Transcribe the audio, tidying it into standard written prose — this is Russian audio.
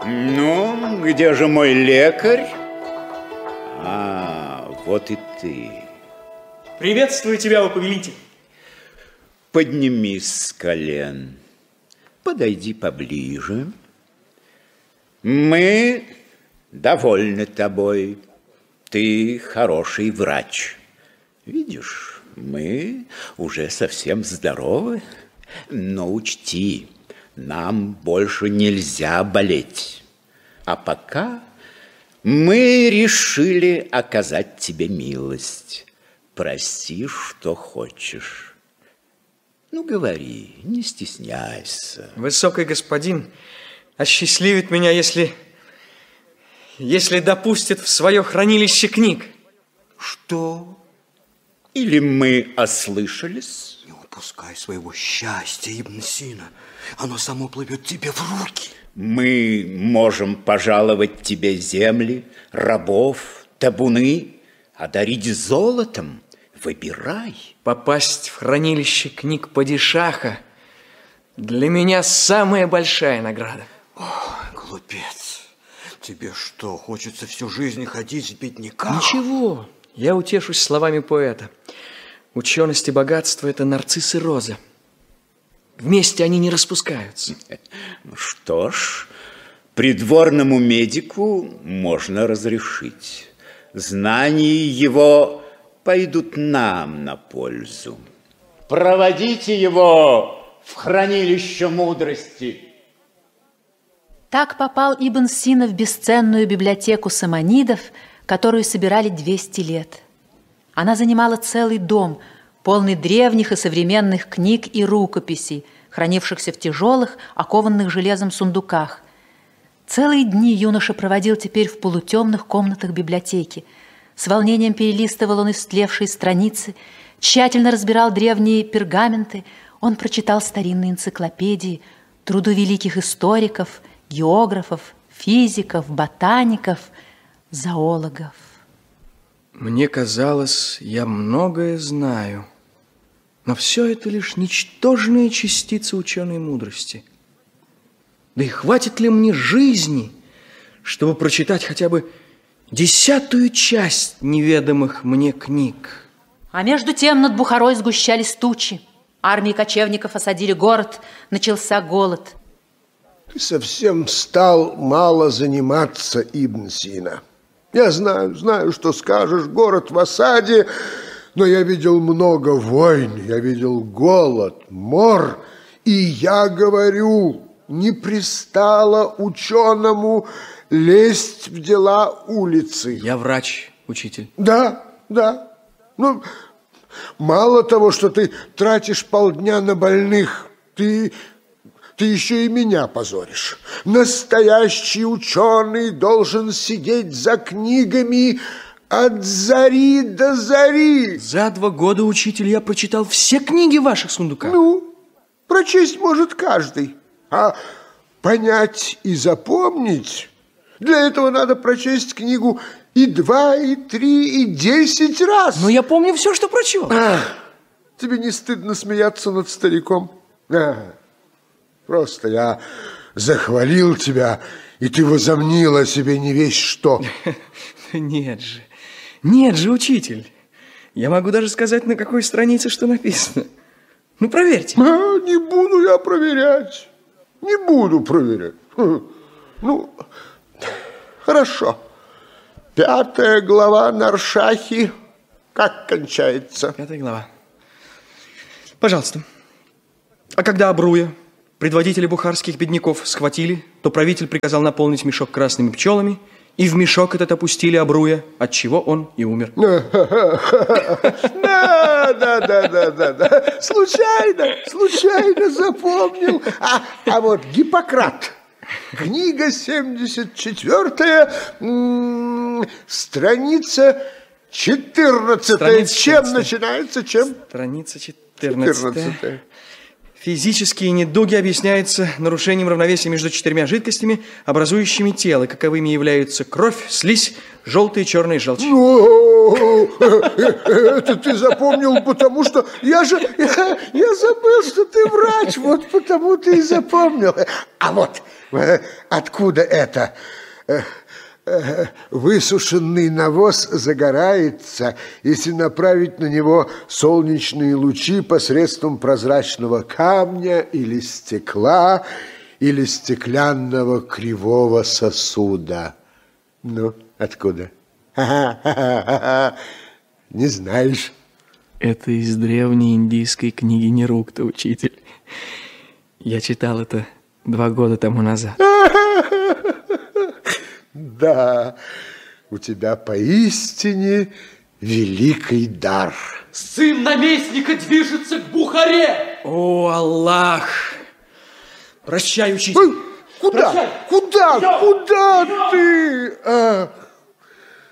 Ну, где же мой лекарь? А, вот и ты. Приветствую тебя, о повелитель. Поднимись с колен. Подойди поближе. Мы довольны тобой. Ты хороший врач. Видишь, мы уже совсем здоровы. Но учти, нам больше нельзя болеть. А пока мы решили оказать тебе милость. Проси, что хочешь. Ну, говори, не стесняйся. Высокий господин осчастливит меня, если допустит в свое хранилище книг. Что? Или мы ослышались? Не упускай своего счастья, Ибн Сина. Оно само плывет тебе в руки. Мы можем пожаловать тебе земли, рабов, табуны, одарить золотом. Выбирай. Попасть в хранилище книг падишаха для меня самая большая награда. О, глупец. Тебе что, хочется всю жизнь ходить с бедняком? Ничего, я утешусь словами поэта. Ученость и богатство – это нарциссы розы. Вместе они не распускаются. Что ж, придворному медику можно разрешить. Знания его пойдут нам на пользу. Проводите его в хранилище мудрости. Так попал Ибн Сина в бесценную библиотеку саманидов, которую собирали 200 лет. Она занимала целый дом, полный древних и современных книг и рукописей, хранившихся в тяжелых, окованных железом сундуках. Целые дни юноша проводил теперь в полутемных комнатах библиотеки. С волнением перелистывал он истлевшие страницы, тщательно разбирал древние пергаменты. Он прочитал старинные энциклопедии, труды великих историков, географов, физиков, ботаников, зоологов. Мне казалось, я многое знаю, но все это лишь ничтожные частицы ученой мудрости. Да и хватит ли мне жизни, чтобы прочитать хотя бы 10-ю часть неведомых мне книг? А между тем над Бухарой сгущались тучи. Армии кочевников осадили город, начался голод. Ты совсем стал мало заниматься, Ибн Сина. Я знаю, что скажешь, город в осаде, но я видел много войн, я видел голод, мор, и я говорю, не пристало ученому лезть в дела улицы. Я врач, учитель. Да. Ну, мало того, что ты тратишь полдня на больных, ты еще и меня позоришь. Настоящий ученый должен сидеть за книгами от зари до зари. За 2 года, учитель, я прочитал все книги в ваших сундуках. Ну, прочесть может каждый, а понять и запомнить, для этого надо прочесть книгу и 2, и 3, и 10 раз. Но я помню все, что прочел. Тебе не стыдно смеяться над стариком? Просто я захвалил тебя, и ты возомнил о себе не весь что. Нет же, учитель. Я могу даже сказать, на какой странице что написано. Ну, проверьте. Не буду я проверять. Не буду проверять. Ну, хорошо. 5 глава Наршахи. Как кончается? 5 глава. Пожалуйста. А когда Абруя, предводителя бухарских бедняков, схватили, то правитель приказал наполнить мешок красными пчелами, и в мешок этот опустили Абруя, от чего он и умер. Да. Случайно запомнил. А вот Гиппократ. Книга 74, страница 14. Чем начинается? Чем? Страница 14. Физические недуги объясняются нарушением равновесия между 4 жидкостями, образующими тело, каковыми являются кровь, слизь, желтые и черные желчь. Это ты запомнил, потому что я забыл, что ты врач, вот потому ты и запомнил. А вот Откуда это? Высушенный навоз загорается, если направить на него солнечные лучи посредством прозрачного камня или стекла, или стеклянного кривого сосуда. Ну, откуда? Не знаешь? Это из древней индийской книги Нерукта, учитель. Я читал это 2 года тому назад. Да, у тебя поистине великий дар. Сын наместника движется к Бухаре. О, Аллах! Прощай, учитель. Куда? Прощай. Куда? Куда ты?